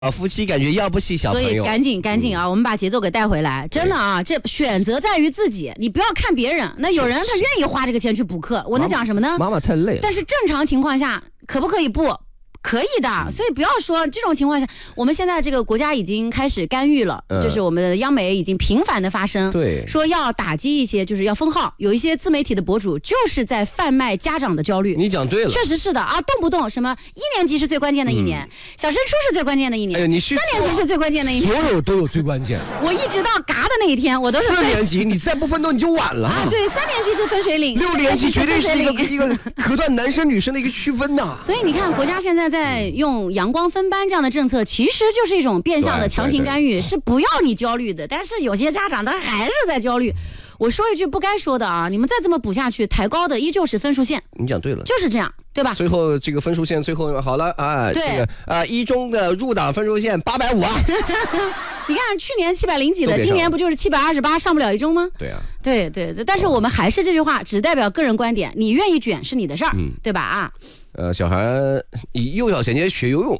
夫妻感觉要不起小朋友， 所以赶紧啊，我们把节奏给带回来。真的啊，这选择在于自己，你不要看别人。那有人他愿意花这个钱去补课，我能讲什么呢？ 妈妈太累了。 但是正常情况下，可不可以不？可以的，所以不要说这种情况下，我们现在这个国家已经开始干预了，就是我们的央媒已经频繁的发声， 对， 说要打击一些，就是要封号，有一些自媒体的博主就是在贩卖家长的焦虑。 你讲对了， 确实是的啊，动不动什么1年级是最关键的一年，小升初是最关键的一年， 哎，你 3年级是最关键的一年， 所有都有最关键。 我一直到嘎的那一天，我都是 4年级，你再不奋斗你就晚了啊。对，3年级是分水岭 ，6年级绝对是一个隔断男生女生的一个区分呐。 所以你看，国家现在在用阳光分班这样的政策，其实就是一种变相的强行干预，是不要你焦虑的。但是有些家长他还是在焦虑。我说一句不该说的啊，你们再这么补下去，抬高的依旧是分数线。 你讲对了， 就是这样，对吧？ 最后这个分数线最后好了啊，这个一中的入党分数线850啊。 你看去年700几的，今年不就是728上不了一中吗？ 对啊， 对，但是我们还是这句话，只代表个人观点，你愿意卷是你的事儿，对吧？啊。 小孩以幼小衔接学游泳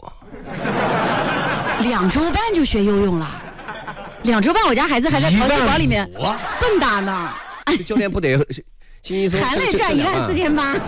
，2周半就学游泳了，2周半我家孩子还在淘气堡里面蹦跶呢。 教练不得轻松含泪赚14800。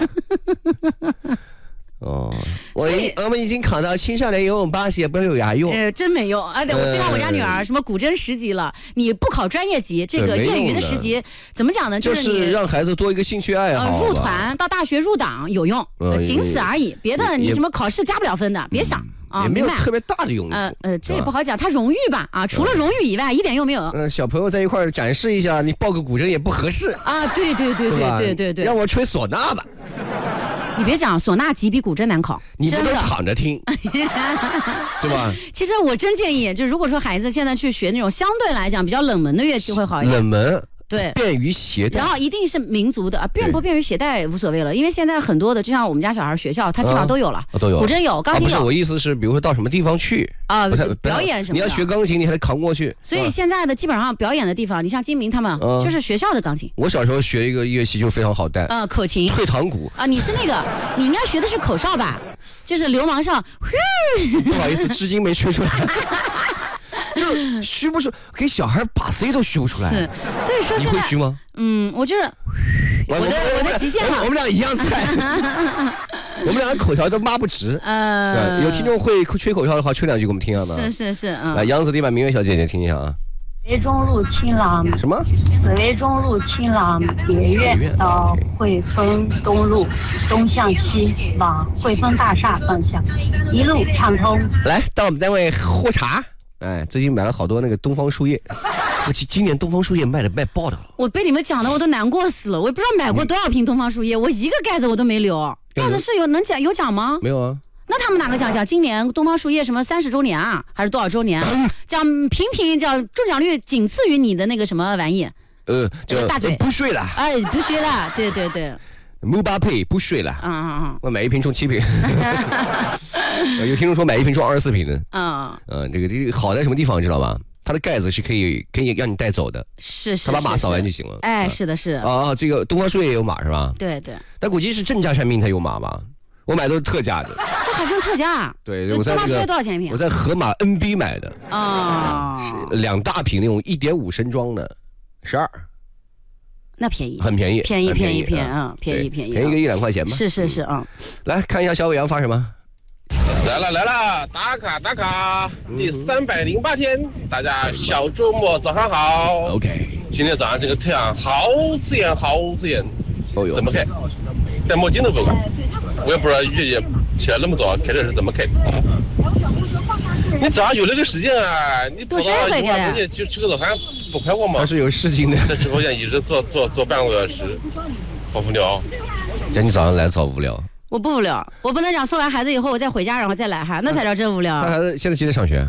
哦，我们已经考到青少年游泳巴士，也不知道有啥用。 真没用啊！我就像我家女儿，什么古筝10级了，你不考专业级，这个业余的10级，怎么讲呢？ 就是你让孩子多一个兴趣爱好。 入团到大学入党有用，仅此而已。别的你什么考试加不了分的，别想啊。 也没有特别大的用处。 这也不好讲，他荣誉吧啊，除了荣誉以外，一点用没有。 小朋友在一块展示一下，你报个古筝也不合适啊。对， 让我吹唢呐吧。 你别讲，唢呐级比古筝难考， 你不能躺着听，对吧？ 其实我真建议，就如果说孩子现在去学那种相对来讲比较冷门的乐器会好一点。 冷门。 对， 便于携带， 然后一定是民族的啊，便不便于携带无所谓了，因为现在很多的，就像我们家小孩学校，他基本上都有了， 都有， 古筝有，钢琴有。 不是，我意思是，比如说到什么地方去啊，表演什么的， 你要学钢琴，你还得扛过去。 所以现在的基本上表演的地方，你像金明他们，就是学校的钢琴。 我小时候学一个乐器就非常好带， 口琴、 退堂鼓啊，你是那个，你应该学的是口哨吧？就是流氓上， 不好意思，至今没吹出来。就是虚不出，给小孩把 C 都虚不出来。 是，所以说现在你会虚吗？ 我就是我的极限了。 我们俩一样菜，我们俩的口条都抹不直。有听众会吹口哨的话，吹2句给我们听下吗？ 是。 来，扬子地板明月小姐姐听一下啊。 紫薇中路青廊什么？ 紫薇中路青廊别院到汇丰东路东向西往汇丰大厦方向，一路畅通。 来到我们单位喝茶。最近买了好多那个东方树叶，今年东方树叶卖爆的了。 我被你们讲的我都难过死了，我也不知道买过多少瓶东方树叶，我一个盖子我都没留。盖子是有奖吗？ 没有啊。 那他们哪个奖？今年东方树叶什么30周年啊，还是多少周年？奖频奖中奖率仅次于你的那个什么玩意？ 叫大嘴不睡了。 不睡了，对。 姆巴佩不睡了。我买1瓶充7瓶。有听众说买1瓶充24瓶的。这个好在什么地方知道吧？它的盖子是可以让你带走的。 是。 他把码扫完就行了。 是的。 这个东方树叶也有码是吧？ 对。 但估计是正价产品它有码吧？我买都是特价的。 这还分特价？ 对，我在东方树叶多少钱一瓶？ 我在盒马 NB 买的。2大瓶那种1.5升装的，12。 那便宜， 很便宜， 便宜啊，便宜个1-2块钱吧。 是啊。 来看一下小伟阳发什么。 来了，打卡！第308天，大家小周末早上好。 OK， 今天早上这个太阳好刺眼，怎么开？戴墨镜都不管，我也不知道月姐起来那么早开车是怎么开的。你早上有那个时间啊，你跑到油画中间去吃个早餐不快活吗？ 还是有事情的。 在直播间一直坐半个多小时，好无聊。 讲你早上来早无聊。 我不无聊，我不能讲送完孩子以后我再回家然后再来哈，那才叫真无聊。 他孩子现在几点上学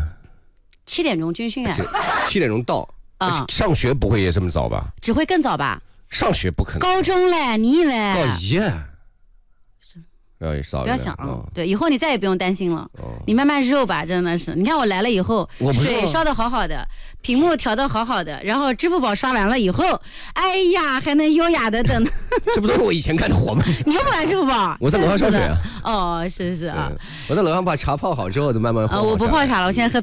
？7点钟军训啊。 7点钟到啊。上学不会也这么早吧？ 只会更早吧？ 上学不可能。 高中嘞，你嘞？ 高一。 不要想了。对，以后你再也不用担心了。你慢慢肉吧，真的是。你看我来了以后，水烧的好好的，屏幕调的好好的，然后支付宝刷完了以后，哎呀，还能优雅的等。 这不都是我以前干的活吗？ 你用不玩支付宝？ 我在楼上烧水啊。 哦，是啊。 我在楼上把茶泡好之后，就慢慢。 我不泡茶了，我现在喝。